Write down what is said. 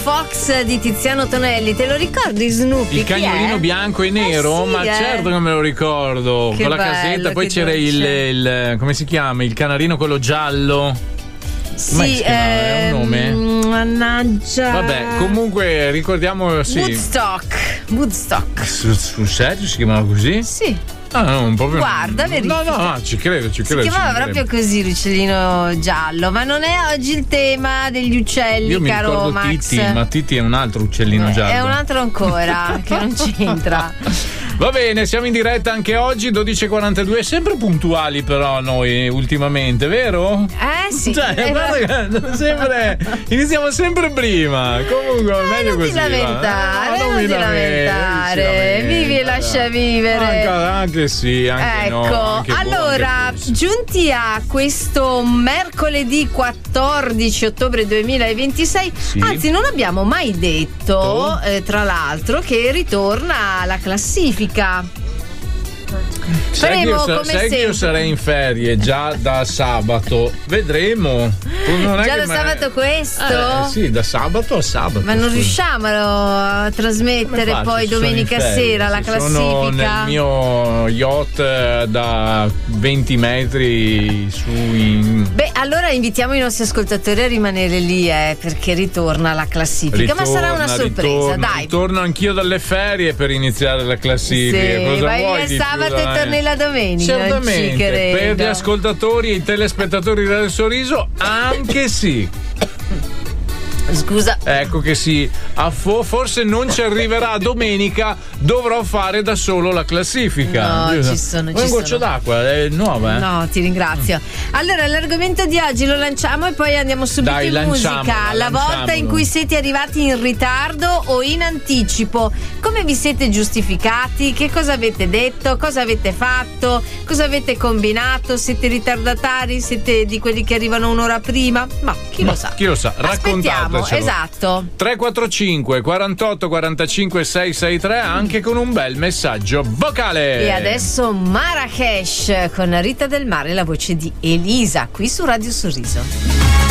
Fox di Tiziano Tonelli, te lo ricordi Snoopy? Il cagnolino bianco e nero? Sì, ma certo che me lo ricordo. Che con la bello, casetta, poi che c'era dolce. il come si chiama? Il canarino quello giallo. Come si chiama? È un nome? Mannaggia. Vabbè, comunque ricordiamo sì. Woodstock. Sul serio si chiamava così? Sì. Ah, no, proprio. Guarda, verifica. No, ci credo. Si chiamava proprio così l'uccellino giallo, ma non è oggi il tema degli uccelli, Io mi caro ricordo Max. Titti, ma Titti è un altro uccellino giallo. È un altro ancora che non c'entra. Va bene, siamo in diretta anche oggi, 12:42, sempre puntuali però noi ultimamente, vero? Sì. Cioè, guarda che sempre iniziamo sempre prima. Comunque meglio non così. Ti lamentare, non ti lamentare. Vivi e lascia vivere. Anche sì, anche ecco, no. Anche allora, anche giunti a questo mercoledì 14 ottobre 2026, sì. Anzi non abbiamo mai detto, tra l'altro, che ritorna la classifica. Sai che io sarei in ferie già da sabato. Vedremo. Non è già che da sabato questo? Sì, da sabato a sabato. Ma non riusciamo a trasmettere poi domenica sera la classifica? Sono nel mio yacht da 20 metri su Beh, allora invitiamo i nostri ascoltatori a rimanere lì, perché ritorna la classifica. Ma sarà una sorpresa, dai. Torno anch'io dalle ferie per iniziare la classifica. Sì, cosa vai vuoi via di il sabato più, e torni la domenica. Certamente, non ci credo. per gli ascoltatori e i telespettatori del Sorriso anche sì. Scusa. Ecco che sì, forse non ci arriverà domenica, dovrò fare da solo la classifica. No, ci sono. Un goccio d'acqua, è nuova, eh? No, ti ringrazio. Allora, l'argomento di oggi lo lanciamo e poi andiamo subito in musica. La volta in cui siete arrivati in ritardo o in anticipo, come vi siete giustificati? Che cosa avete detto? Cosa avete fatto? Cosa avete combinato? Siete ritardatari? Siete di quelli che arrivano un'ora prima? Ma chi lo sa? Chi lo sa? Raccontatecelo. Esatto. 345 48 45 663 anche con un bel messaggio vocale. E adesso Marrakesh con Rita Del Mare, la voce di Elisa qui su Radio Sorriso.